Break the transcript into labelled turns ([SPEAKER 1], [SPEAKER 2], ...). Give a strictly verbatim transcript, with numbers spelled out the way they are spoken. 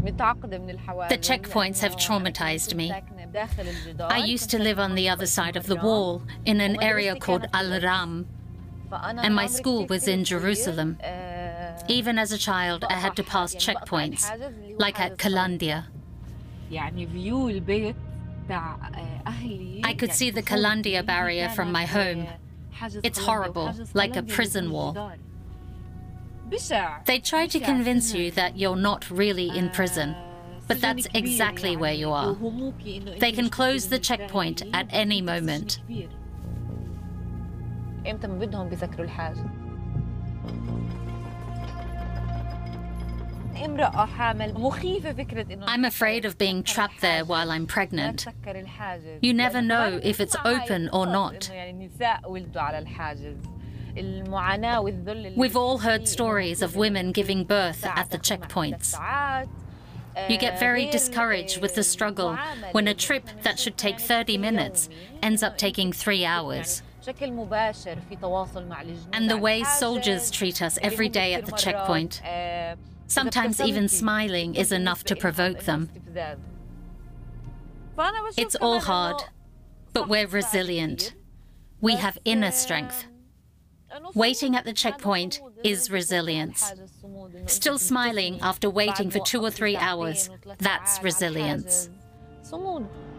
[SPEAKER 1] The checkpoints have traumatized me. I used to live on the other side of the wall, in an area called Al-Ram, and my school was in Jerusalem. Even as a child, I had to pass checkpoints, like at Kalandia. I could see the Kalandia barrier from my home. It's horrible, like a prison wall. They try to convince you that you're not really in prison, but that's exactly where you are. They can close the checkpoint at any moment. I'm afraid of being trapped there while I'm pregnant. You never know if it's open or not. We've all heard stories of women giving birth at the checkpoints. You get very discouraged with the struggle when a trip that should take thirty minutes ends up taking three hours. And the way soldiers treat us every day at the checkpoint. Sometimes even smiling is enough to provoke them. It's all hard, but we're resilient. We have inner strength. Waiting at the checkpoint is resilience. Still smiling after waiting for two or three hours, that's resilience.